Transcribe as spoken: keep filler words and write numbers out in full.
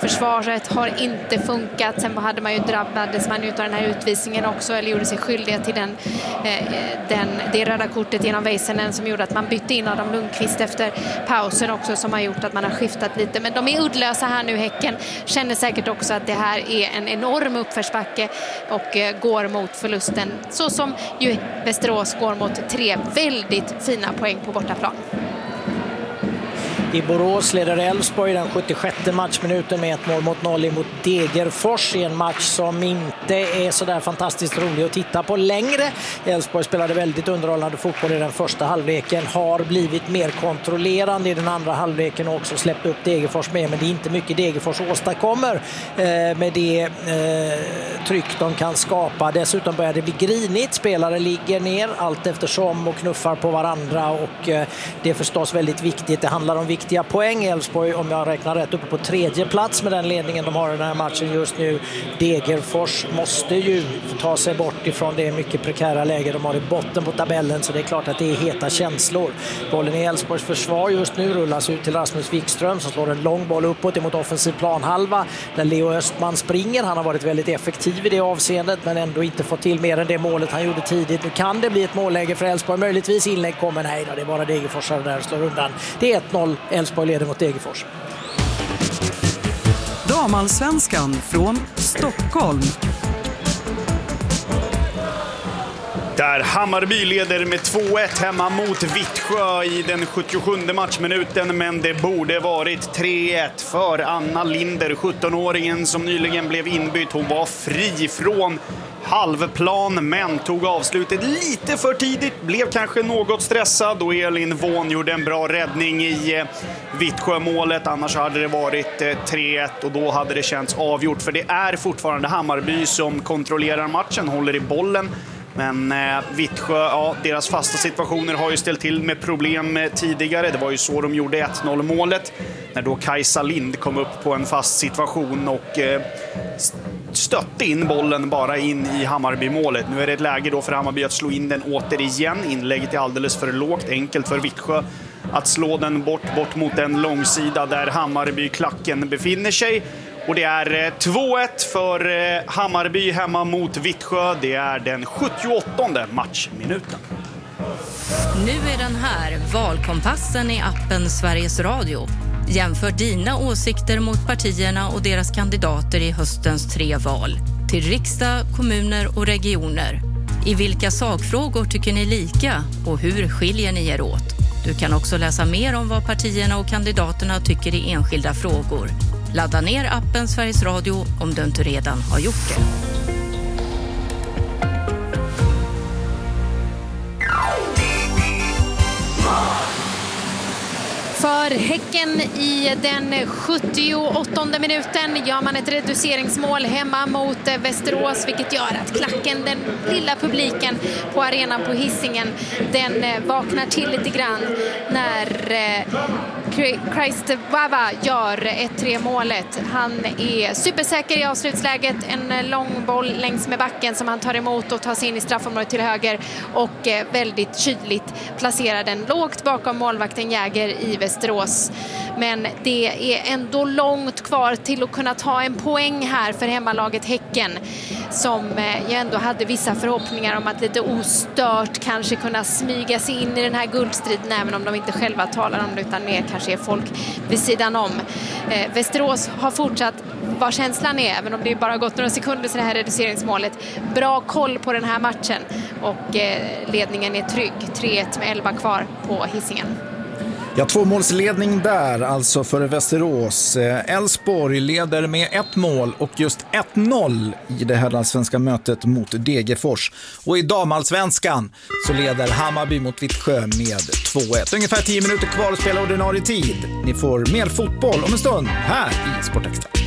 Försvaret har inte funkat. Sen hade man ju drabbades man ut av den här utvisningen också, eller gjorde sig skyldiga till den, eh, den, det röda kortet genom Väisänen som gjorde att man bytte in Adam Lundqvist efter pausen också, som har gjort att man har skiftat lite. Men de är uddlösa här nu, Häcken. Känner säkert också att det här är en enorm uppförsbacke och eh, går mot förlusten. Så som ju Västerås går mot tre väldigt fina poäng på bortaplan. I Borås leder Elfsborg den sjuttiosjätte matchminuten med ett mål mot noll emot Degerfors i en match som inte är så där fantastiskt rolig att titta på längre. Elfsborg spelade väldigt underhållande fotboll i den första halvleken, har blivit mer kontrollerande i den andra halvleken och också släppt upp Degerfors med, men det är inte mycket Degerfors åstadkommer eh, med det eh, tryck de kan skapa. Dessutom börjar det bli grinigt, spelare ligger ner allt eftersom och knuffar på varandra och eh, det är förstås väldigt viktigt. Det handlar om viktiga poäng. Elfsborg, om jag räknar rätt, uppe på tredje plats med den ledningen de har i den här matchen just nu. Degerfors måste ju ta sig bort ifrån det mycket prekära läge de har i botten på tabellen, så det är klart att det är heta känslor. Bollen i Elfsborgs försvar just nu rullas ut till Rasmus Wikström som slår en lång boll uppåt emot offensiv planhalva där Leo Östman springer. Han har varit väldigt effektiv i det avseendet men ändå inte fått till mer än det målet han gjorde tidigt. Nu kan det bli ett målläge för Elfsborg. Möjligtvis inlägg kommer. Nej då, det är bara Degerforsare där slår undan. Det är ett noll. Elfsborg leder mot Degerfors. Damallsvenskan från Stockholm. Där Hammarby leder med två ett hemma mot Vittsjö i den sjuttiosjunde matchminuten, men det borde varit tre ett för Anna Linder, sjuttonåringen som nyligen blev inbytt. Hon var fri från halvplan men tog avslutet lite för tidigt, blev kanske något stressad och Elin Vån gjorde en bra räddning i Vittsjö-målet. Annars hade det varit tre ett och då hade det känts avgjort, för det är fortfarande Hammarby som kontrollerar matchen, håller i bollen. Men eh, Vittsjö, ja, deras fasta situationer har ju ställt till med problem tidigare. Det var ju så de gjorde ett noll målet när då Kajsa Lind kom upp på en fast situation och eh, stötte in bollen bara in i Hammarby-målet. Nu är det ett läge då för Hammarby att slå in den återigen. Inlägget är alldeles för lågt, enkelt för Vittsjö att slå den bort, bort mot en långsida där Hammarby-klacken befinner sig. Och det är två ett för Hammarby hemma mot Vittsjö. Det är den sjuttioåttonde matchminuten. Nu är den här, valkompassen i appen Sveriges Radio. Jämför dina åsikter mot partierna och deras kandidater i höstens tre val. Till riksdag, kommuner och regioner. I vilka sakfrågor tycker ni lika och hur skiljer ni er åt? Du kan också läsa mer om vad partierna och kandidaterna tycker i enskilda frågor. Ladda ner appen Sveriges Radio om du inte redan har gjort det. För Häcken i den sjuttioåttonde minuten gör man ett reduceringsmål hemma mot Västerås, vilket gör att klacken, den lilla publiken på arenan på Hisingen, den vaknar till lite grann när Christ Bava gör ett tre målet. Han är supersäker i avslutsläget, en lång boll längs med backen som han tar emot och tar sig in i straffområdet till höger och väldigt kyligt placerar den lågt bakom målvakten Jäger i Västerås. Men det är ändå långt kvar till att kunna ta en poäng här för hemmalaget Häcken, som ju ändå hade vissa förhoppningar om att lite ostört kanske kunna smyga sig in i den här guldstriden, även om de inte själva talar om det utan mer kanske är folk vid sidan om. Eh, Västerås har fortsatt vad känslan är, även om det bara gått några sekunder sedan det här reduceringsmålet. Bra koll på den här matchen och eh, ledningen är trygg. tre ett med elva kvar på Hisingen. Ja, tvåmålsledning där alltså för Västerås. Elfsborg leder med ett mål och just ett noll i det här svenska mötet mot Degerfors. Och i damallsvenskan så leder Hammarby mot Vittsjö med två ett. Ungefär tio minuter kvar att spela ordinarie tid. Ni får mer fotboll om en stund här i Sportextra.